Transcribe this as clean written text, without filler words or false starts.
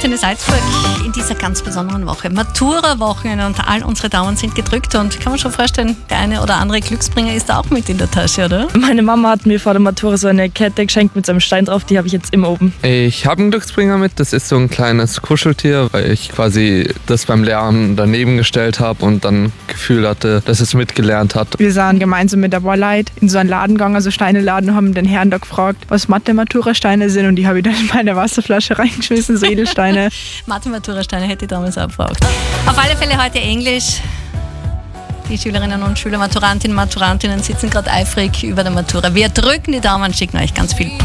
Antenne Salzburg in dieser ganz besonderen Woche. Matura-Wochenende und all unsere Daumen sind gedrückt und kann man schon vorstellen, der eine oder andere Glücksbringer ist da auch mit in der Tasche, oder? Meine Mama hat mir vor der Matura so eine Kette geschenkt mit so einem Stein drauf, die habe ich jetzt immer oben. Ich habe einen Glücksbringer mit, das ist so ein kleines Kuscheltier, weil ich quasi das beim Lernen daneben gestellt habe und dann Gefühl hatte, dass es mitgelernt hat. Wir sind gemeinsam mit der Leute in so einen Laden gegangen, also Steineladen, und haben den Herrn da gefragt, was Mathe-Matura-Steine sind, und die habe ich dann in meine Wasserflasche reingeschmissen, so Edelsteine. Mathe-Matura-Steine hätte ich damals auch gebraucht. Auf alle Fälle heute Englisch. Die Schülerinnen und Schüler, Maturantinnen sitzen gerade eifrig über der Matura. Wir drücken die Daumen, schicken euch ganz viel